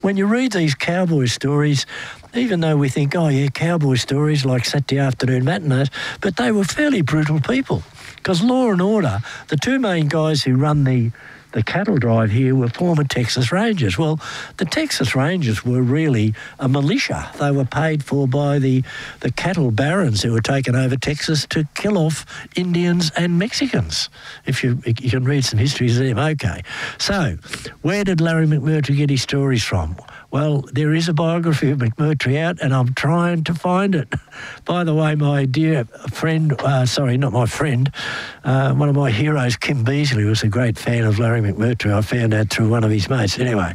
When you read these cowboy stories, even though we think, oh yeah, cowboy stories like Saturday afternoon matinees, but they were fairly brutal people. Because Law and Order, the two main guys who run the cattle drive here were former Texas Rangers. Well, the Texas Rangers were really a militia. They were paid for by the cattle barons who were taken over Texas to kill off Indians and Mexicans. If you can read some histories of them, okay. So, where did Larry McMurtry get his stories from? Well, there is a biography of McMurtry out, and I'm trying to find it. By the way, my dear friend, sorry, not my friend, one of my heroes, Kim Beasley, was a great fan of Larry McMurtry. I found out through one of his mates. Anyway,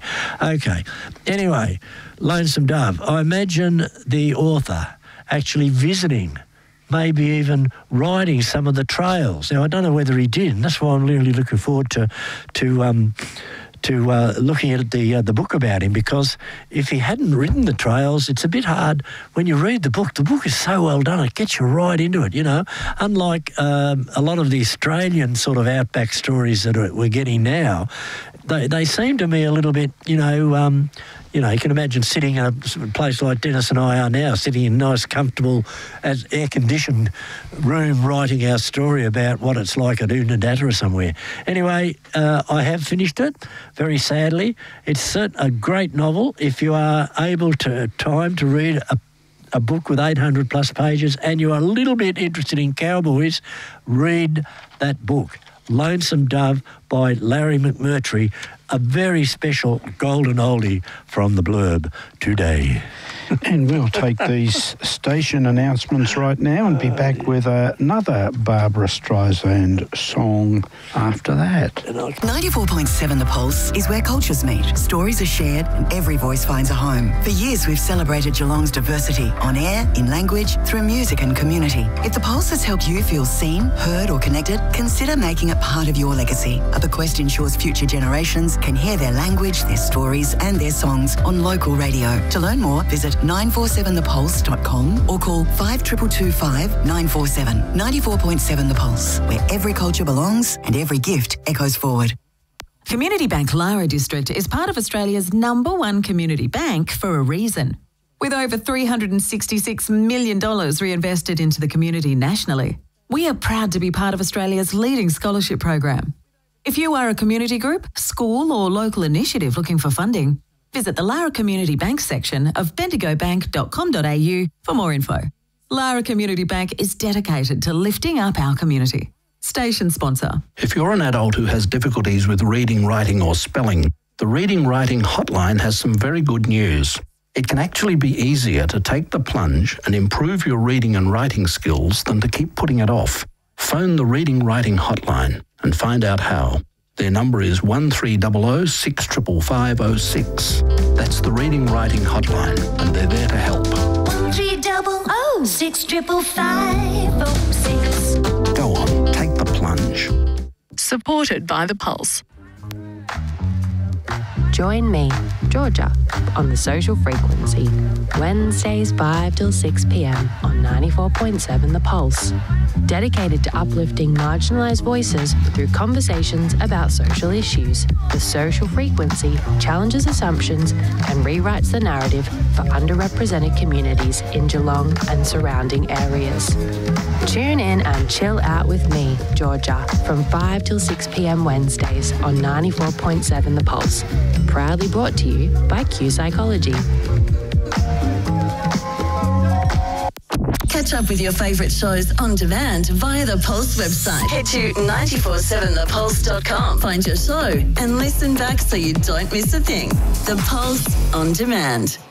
Lonesome Dove. I imagine the author actually visiting, maybe even riding some of the trails. Now, I don't know whether he did, and that's why I'm really looking forward to looking at the book about him, because if he hadn't ridden the trails, it's a bit hard when you read the book. The book is so well done, it gets you right into it, you know. Unlike a lot of the Australian sort of outback stories that we're getting now, they seem to me a little bit, you can imagine sitting in a place like Dennis and I are now, sitting in a nice, comfortable, air-conditioned room writing our story about what it's like at Oodnadatta or somewhere. Anyway, I have finished it, very sadly. It's a great novel. If you are able to read a book with 800 plus pages and you are a little bit interested in cowboys, read that book. Lonesome Dove by Larry McMurtry, a very special golden oldie from the Blurb today. And we'll take these station announcements right now and be back with another Barbara Streisand song after that. 94.7 The Pulse is where cultures meet. Stories are shared and every voice finds a home. For years, we've celebrated Geelong's diversity on air, in language, through music and community. If The Pulse has helped you feel seen, heard or connected, consider making it part of your legacy. A bequest ensures future generations can hear their language, their stories and their songs on local radio. To learn more, visit 947thepulse.com or call 5225 947. 94.7 The Pulse, where every culture belongs and every gift echoes forward. Community Bank Lara District is part of Australia's #1 community bank for a reason. With over $366 million reinvested into the community nationally, we are proud to be part of Australia's leading scholarship program. If you are a community group, school or local initiative looking for funding, visit the Lara Community Bank section of bendigobank.com.au for more info. Lara Community Bank is dedicated to lifting up our community. Station sponsor. If you're an adult who has difficulties with reading, writing or spelling, the Reading Writing Hotline has some very good news. It can actually be easier to take the plunge and improve your reading and writing skills than to keep putting it off. Phone the Reading Writing Hotline and find out how. Their number is 1300 65506. That's the Reading Writing Hotline, and they're there to help. 1300 65506. Go on, take the plunge. Supported by The Pulse. Join me, Georgia, on The Social Frequency, Wednesdays 5 till 6 p.m. on 94.7 The Pulse. Dedicated to uplifting marginalised voices through conversations about social issues, The Social Frequency challenges assumptions and rewrites the narrative for underrepresented communities in Geelong and surrounding areas. Tune in and chill out with me, Georgia, from 5 till 6 p.m. Wednesdays on 94.7 The Pulse. Proudly brought to you by Q Psychology. Catch up with your favourite shows on demand via the Pulse website. Head to 947thepulse.com. Find your show and listen back so you don't miss a thing. The Pulse on demand.